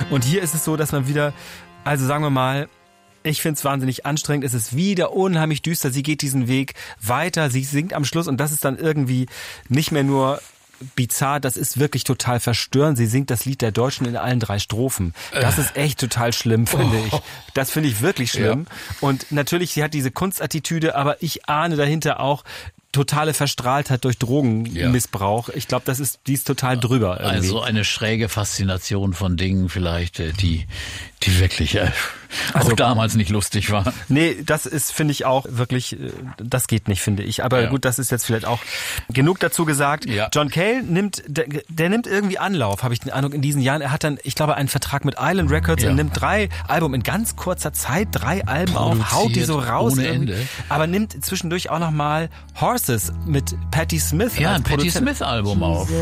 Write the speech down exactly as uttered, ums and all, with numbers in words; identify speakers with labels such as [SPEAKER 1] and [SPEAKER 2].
[SPEAKER 1] Und hier ist es so, dass man wieder, also sagen wir mal, ich finde es wahnsinnig anstrengend. Es ist wieder unheimlich düster. Sie geht diesen Weg weiter. Sie singt am Schluss und das ist dann irgendwie nicht mehr nur bizarr, das ist wirklich total verstörend. Sie singt das Lied der Deutschen in allen drei Strophen. Das ist echt total schlimm, finde ich. Das finde ich wirklich schlimm. Ja. Und natürlich, sie hat diese Kunstattitüde, aber ich ahne dahinter auch totale Verstrahltheit durch Drogenmissbrauch. Ja. Ich glaube, das ist, die ist total drüber. Irgendwie.
[SPEAKER 2] Also eine schräge Faszination von Dingen vielleicht, die, die wirklich äh, also, auch damals nicht lustig waren.
[SPEAKER 1] Nee, das ist, finde ich auch wirklich, das geht nicht, finde ich. Aber ja. gut, das ist jetzt vielleicht auch genug dazu gesagt. Ja. John Cale nimmt, der, der nimmt irgendwie Anlauf, habe ich den Eindruck, in diesen Jahren. Er hat dann, ich glaube, einen Vertrag mit Island Records ja. und nimmt drei Alben in ganz kurzer Zeit, drei Alben
[SPEAKER 2] Produziert
[SPEAKER 1] auf, haut die so raus.
[SPEAKER 2] Ohne Ende.
[SPEAKER 1] Aber nimmt zwischendurch auch nochmal Horses mit Patti Smith.
[SPEAKER 2] Ja,
[SPEAKER 1] als
[SPEAKER 2] ein Patti Smith Album auch.